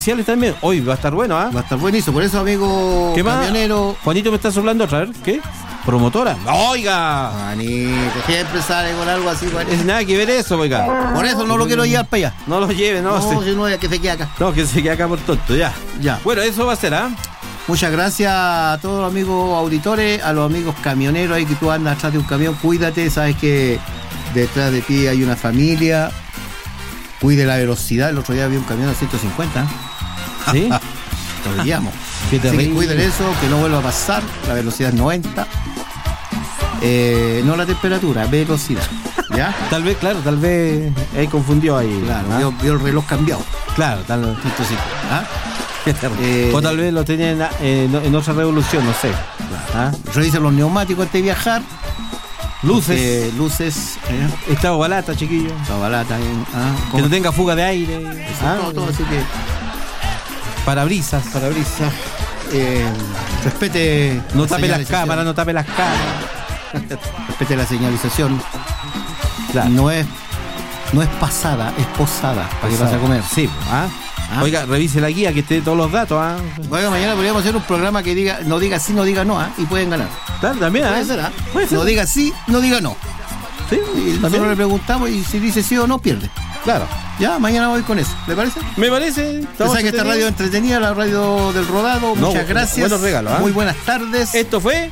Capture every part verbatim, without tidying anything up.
También. Hoy va a estar bueno, ¿ah? ¿eh? Va a estar buenísimo. Por eso, amigo ¿Qué camionero. Más? Juanito me está soplando otra vez. ¿Qué? ¿Promotora? ¡Oiga! Juanito, siempre sale con algo así, Juanito. Es nada que ver eso, oiga. Por eso no lo quiero llevar para allá. No lo lleve, no. No, sé. si no, es que se quede acá. No, que se quede acá por tonto, ya. Ya. Bueno, eso va a ser, ¿ah? ¿eh? Muchas gracias a todos los amigos auditores, a los amigos camioneros ahí que tú andas atrás de un camión. Cuídate, sabes que detrás de ti hay una familia. Cuide la velocidad. El otro día vi un camión a ciento cincuenta. ¿Sí? Lo guiamos. Así que cuiden eso, que no vuelva a pasar. La velocidad es noventa. Eh, no la temperatura, velocidad. ¿Ya? Tal vez, claro, tal vez ahí confundió ahí. Claro, ¿ah? vio, vio el reloj cambiado. Claro, tal vez. ¿Ah? Eh, o tal vez lo tenía en, en, en otra revolución, no sé. ¿Ah? Revisen los neumáticos antes de viajar. Luces. Eh, luces. Eh. Estado balata, chiquillo. Estado balata. Eh. Ah, que no tenga fuga de aire. Eso, ah, todo, todo, así que. Parabrisas. Parabrisas. Eh, respete. No tape las cámaras, no tape las cámaras. Respete la señalización. Claro. No es, no es pasada, es posada. Para que vas a comer. Sí. ¿Ah? ¿Ah? Oiga, revise la guía que esté todos los datos. ¿Ah? Bueno, mañana podríamos hacer un programa que diga, no diga sí, no diga no, ¿ah? Y pueden ganar. Claro, también. Puede ¿ah? ser, ¿ah? Puede ser. No diga sí, no diga no. Sí, y nosotros le preguntamos y si dice sí o no, pierde. Claro. Ya, mañana voy con eso. ¿Le parece? Me parece. Pensá que esta radio entretenida, la radio del rodado. No, muchas gracias. Buenos regalos. ¿eh? Muy buenas tardes. Esto fue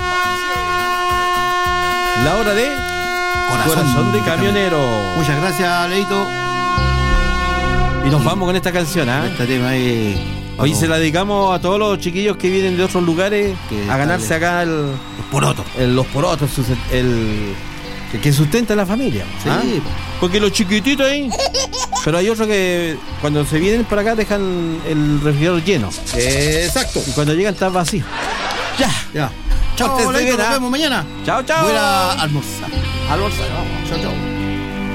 la hora de Corazón, Corazón de Camionero. Muchas gracias, Leito. Y nos vamos con esta canción, ¿ah? ¿eh? Este tema ahí. Hoy se la dedicamos a todos los chiquillos que vienen de otros lugares a ganarse acá el, los porotos. El, los porotos, el, el que sustenta a la familia. Sí. ¿Ah? Porque los chiquititos ahí. Pero hay otros que cuando se vienen para acá dejan el refrigerador lleno. Eh, exacto. Y cuando llegan está vacío. Ya. Ya. Chao, Leito, nos vemos mañana. Chao, chao. Voy a almorzar. Almorzar, vamos. Chao, chao.